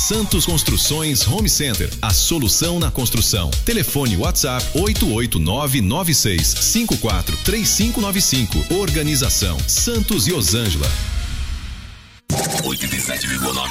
Santos Construções Home Center, a solução na construção. Telefone WhatsApp 88996543595. Organização Santos e Osângela. 87,9.